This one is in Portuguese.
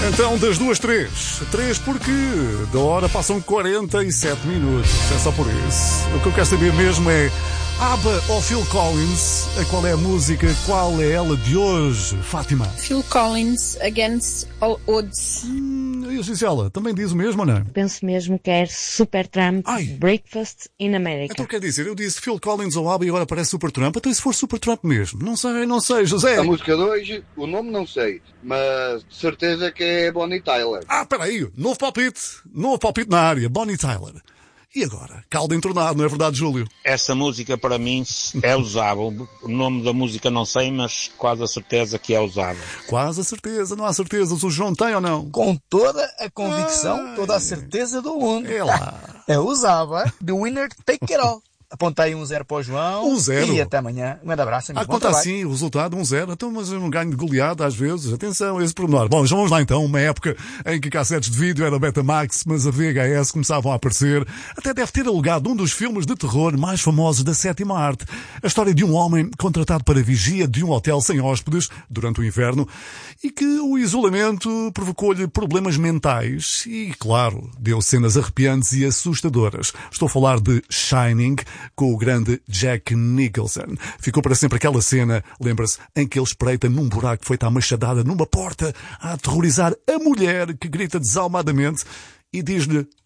Então, das duas, três. Três porque da hora passam 47 minutos. É só por isso. O que eu quero saber mesmo é ABBA ou Phil Collins? Qual é a música? Qual é ela de hoje, Fátima? Phil Collins, Against All Odds. E a Gisela, também diz o mesmo ou não? Penso mesmo que é Supertramp, Breakfast in America. Então quer dizer, eu disse Phil Collins ou ABBA e agora parece Supertramp. Então e se for Supertramp mesmo? Não sei, José. A música de hoje, o nome não sei, mas de certeza que é Bonnie Tyler. Peraí, novo palpite na área, Bonnie Tyler. E agora? Caldo entornado, não é verdade, Júlio? Essa música para mim é usável. O nome da música não sei, mas quase a certeza que é usável. Quase a certeza, não há certezas. O João tem ou não? Com toda a convicção, toda a certeza do mundo. É lá. É usável. The winner take it all. Apontei 1-0 para o João. 1-0. E até amanhã. Um grande abraço, amigo. Conta assim, o resultado 1-0. Então, mas eu não ganho de goleada às vezes. Atenção a esse pormenor. Bom, já vamos lá então. Uma época em que cassetes de vídeo era Betamax, mas a VHS começavam a aparecer. Até deve ter alugado um dos filmes de terror mais famosos da sétima arte. A história de um homem contratado para vigia de um hotel sem hóspedes durante o inverno e que o isolamento provocou-lhe problemas mentais e, claro, deu cenas arrepiantes e assustadoras. Estou a falar de Shining, com o grande Jack Nicholson. Ficou para sempre aquela cena, lembra-se, em que ele espreita num buraco feito à machadada numa porta a aterrorizar a mulher que grita desalmadamente e diz-lhe